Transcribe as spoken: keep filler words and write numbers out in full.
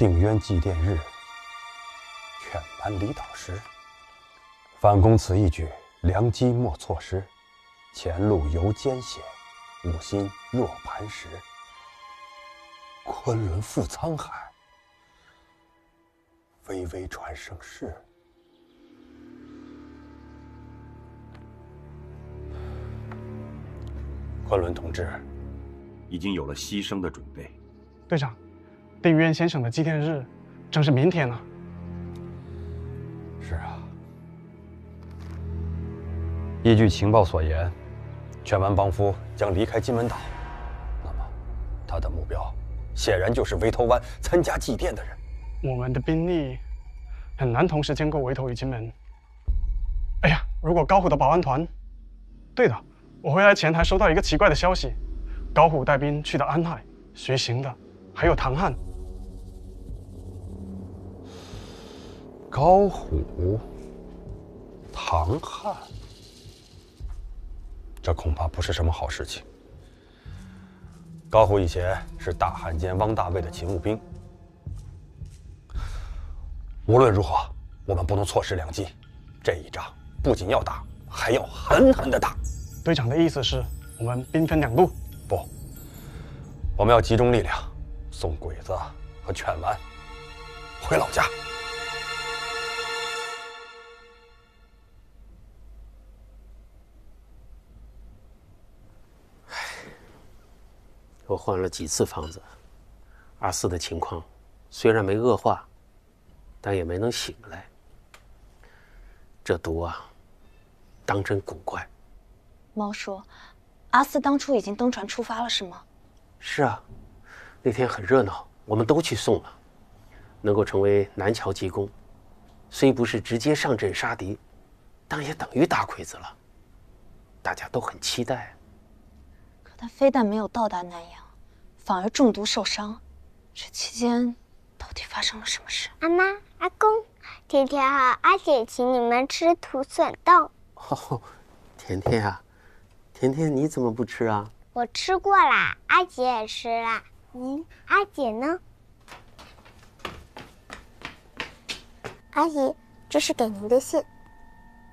定渊祭奠日，犬蛮离岛时。范公此一举，良机莫错失。前路犹艰险，吾心若磐石。昆仑赴沧海，巍巍传盛世。昆仑同志已经有了牺牲的准备。 队长，定渊先生的祭奠日正是明天呢。 是啊，依据情报所言，犬蛮帮夫将离开金门岛，那么他的目标显然就是围头湾参加祭奠的人。 我们的兵力很难同时兼顾围头与金门。哎呀，如果高虎的保安团……对的，我回来前还收到一个奇怪的消息，高虎带兵去的安海，随行的还有唐汉。 高虎、唐汉，这恐怕不是什么好事情。高虎以前是大汉奸汪大卫的勤务兵，无论如何，我们不能错失良机。这一仗不仅要打，还要狠狠的打。 队长的意思是，我们兵分两路？ 不，我们要集中力量，送鬼子和犬蛮回老家。 我换了几次方子，阿四的情况虽然没恶化，但也没能醒来。这毒啊，当真古怪。 猫说，阿四当初已经登船出发了，是吗？ 是啊，那天很热闹，我们都去送了。能够成为南桥技工，虽不是直接上阵杀敌，但也等于大鬼子了。大家都很期待。 可他非但没有到达南阳，反而中毒受伤。这期间到底发生了什么事？ 阿妈、阿公，甜甜和阿姐请你们吃土笋冻。 哦，甜甜啊，甜甜你怎么不吃啊？ 我吃过啦，阿姐也吃啦。嗯，阿姐呢？阿姨，这是给您的信。